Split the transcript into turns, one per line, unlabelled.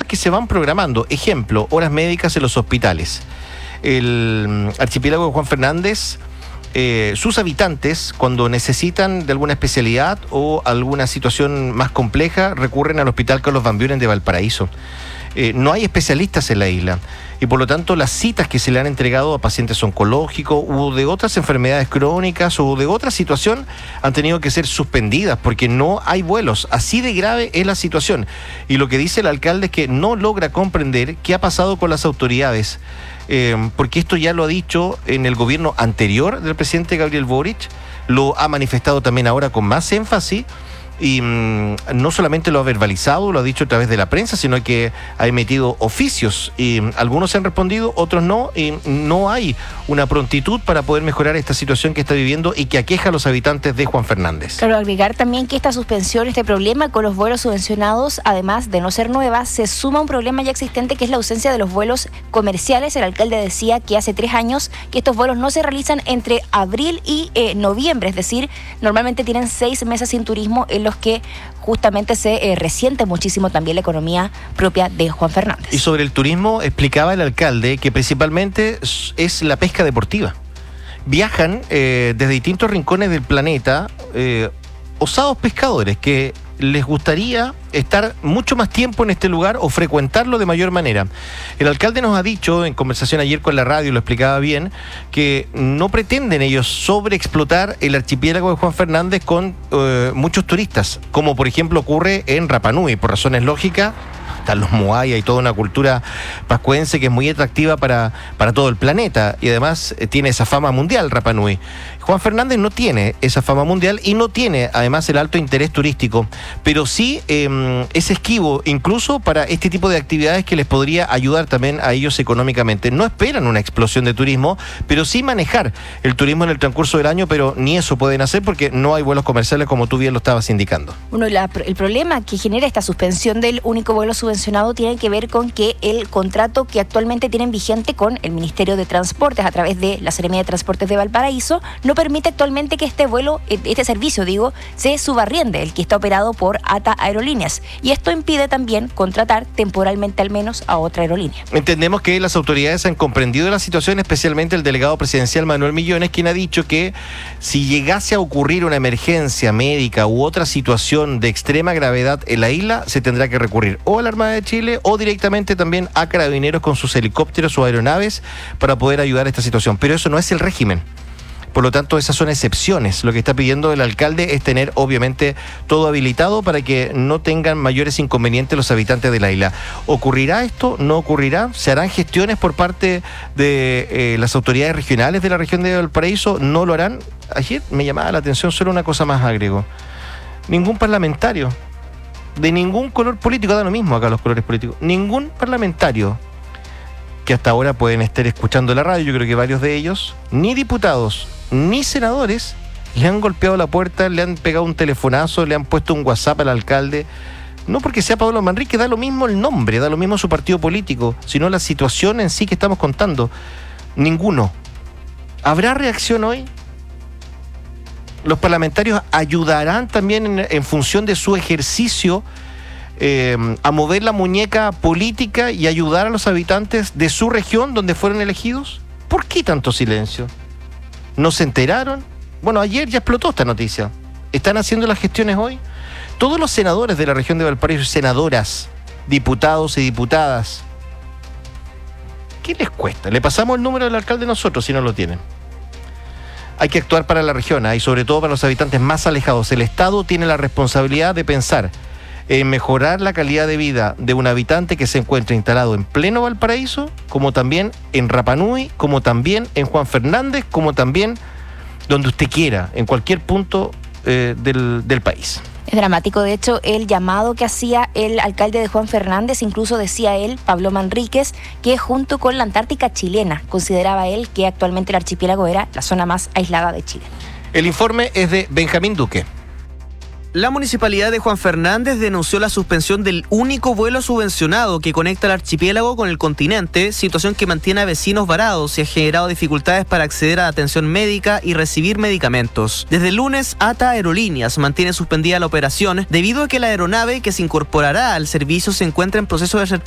que se van programando. Ejemplo, horas médicas en los hospitales. El archipiélago de Juan Fernández, sus habitantes, cuando necesitan de alguna especialidad o alguna situación más compleja, recurren al Hospital Carlos Van Buren de Valparaíso. No hay especialistas en la isla y por lo tanto las citas que se le han entregado a pacientes oncológicos u de otras enfermedades crónicas o de otra situación han tenido que ser suspendidas porque no hay vuelos. Así de grave es la situación. Y lo que dice el alcalde es que no logra comprender qué ha pasado con las autoridades, porque esto ya lo ha dicho en el gobierno anterior del presidente Gabriel Boric, lo ha manifestado también ahora con más énfasis. Y no solamente lo ha verbalizado, lo ha dicho a través de la prensa, sino que ha emitido oficios y algunos se han respondido, otros no, y no hay una prontitud para poder mejorar esta situación que está viviendo y que aqueja a los habitantes de Juan Fernández.
Claro, agregar también que esta suspensión, este problema con los vuelos subvencionados, además de no ser nueva, se suma a un problema ya existente que es la ausencia de los vuelos comerciales. El alcalde decía que hace 3 años que estos vuelos no se realizan entre abril y noviembre, es decir, normalmente tienen 6 meses sin turismo en los que justamente se resiente muchísimo también la economía propia de Juan Fernández.
Y sobre el turismo explicaba el alcalde que principalmente es la pesca deportiva. Viajan desde distintos rincones del planeta osados pescadores que les gustaría estar mucho más tiempo en este lugar o frecuentarlo de mayor manera. El alcalde nos ha dicho, en conversación ayer con la radio, lo explicaba bien, que no pretenden ellos sobreexplotar el archipiélago de Juan Fernández con muchos turistas, como por ejemplo ocurre en Rapa Nui, por razones lógicas. Están los moai y toda una cultura pascuense que es muy atractiva para todo el planeta y además tiene esa fama mundial Rapa Nui. Juan Fernández no tiene esa fama mundial y no tiene además el alto interés turístico, pero sí es esquivo incluso para este tipo de actividades que les podría ayudar también a ellos económicamente. No esperan una explosión de turismo, pero sí manejar el turismo en el transcurso del año, pero ni eso pueden hacer porque no hay vuelos comerciales como tú bien lo estabas indicando.
Bueno, el problema que genera esta suspensión del único vuelo subvencionado tiene que ver con que el contrato que actualmente tienen vigente con el Ministerio de Transportes a través de la Seremía de Transportes de Valparaíso no permite actualmente que este servicio, se subarriende, el que está operado por ATA Aerolíneas. Y esto impide también contratar temporalmente al menos a otra aerolínea.
Entendemos que las autoridades han comprendido la situación, especialmente el delegado presidencial Manuel Millones, quien ha dicho que si llegase a ocurrir una emergencia médica u otra situación de extrema gravedad en la isla, se tendrá que recurrir o a la Armada de Chile o directamente también a Carabineros con sus helicópteros o aeronaves para poder ayudar a esta situación. Pero eso no es el régimen. Por lo tanto, esas son excepciones. Lo que está pidiendo el alcalde es tener, obviamente, todo habilitado para que no tengan mayores inconvenientes los habitantes de la isla. ¿Ocurrirá esto? ¿No ocurrirá? ¿Se harán gestiones por parte de las autoridades regionales de la región de Valparaíso? ¿No lo harán? Ayer me llamaba la atención solo una cosa más, agrego. Ningún parlamentario, de ningún color político, da lo mismo acá los colores políticos, ningún parlamentario que hasta ahora pueden estar escuchando la radio, yo creo que varios de ellos, ni diputados, ni senadores, le han golpeado la puerta, le han pegado un telefonazo, le han puesto un WhatsApp al alcalde. No porque sea Pablo Manrique, da lo mismo el nombre, da lo mismo su partido político, sino la situación en sí que estamos contando. Ninguno. ¿Habrá reacción hoy? ¿Los parlamentarios ayudarán también en función de su ejercicio a mover la muñeca política y ayudar a los habitantes de su región donde fueron elegidos? ¿Por qué tanto silencio? ¿No se enteraron? Bueno, ayer ya explotó esta noticia. ¿Están haciendo las gestiones hoy? Todos los senadores de la región de Valparaíso, senadoras, diputados y diputadas, ¿qué les cuesta? Le pasamos el número del alcalde nosotros si no lo tienen. Hay que actuar para la región y sobre todo para los habitantes más alejados. El Estado tiene la responsabilidad de pensar en mejorar la calidad de vida de un habitante que se encuentra instalado en pleno Valparaíso, como también en Rapa Nui, como también en Juan Fernández, como también donde usted quiera, en cualquier punto del país.
Es dramático, de hecho, el llamado que hacía el alcalde de Juan Fernández, incluso decía él, Pablo Manríquez, que junto con la Antártica chilena, consideraba él que actualmente el archipiélago era la zona más aislada de Chile.
El informe es de Benjamín Duque.
La municipalidad de Juan Fernández denunció la suspensión del único vuelo subvencionado que conecta el archipiélago con el continente, situación que mantiene a vecinos varados y ha generado dificultades para acceder a atención médica y recibir medicamentos. Desde el lunes, ATA Aerolíneas mantiene suspendida la operación debido a que la aeronave que se incorporará al servicio se encuentra en proceso de